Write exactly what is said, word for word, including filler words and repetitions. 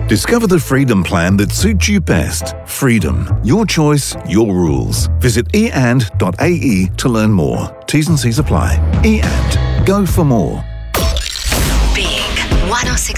Discover the Freedom plan that suits you best. Freedom. Your choice, your rules. Visit e and dot a e to learn more. T's and C's apply. eand. Go for more. Big one oh six